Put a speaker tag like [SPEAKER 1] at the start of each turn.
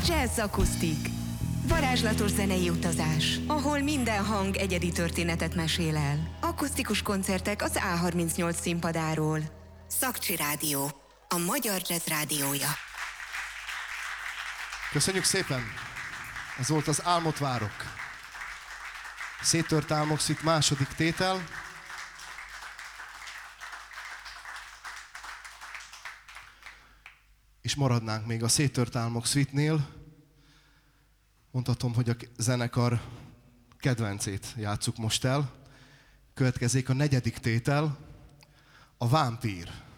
[SPEAKER 1] Jazz Akusztik. Varázslatos zenei utazás, ahol minden hang egyedi történetet mesél el. Akusztikus koncertek az A38 színpadáról. Szakcsi Rádió, a magyar jazz rádiója.
[SPEAKER 2] Köszönjük szépen! Ez volt az Álmot várok. Széttört álmok szüit második tétel. És maradnánk még a Széttört álmok szüitnél. Mondhatom, hogy a zenekar kedvencét játsszuk most el. Következik a negyedik tétel, a Vámpír.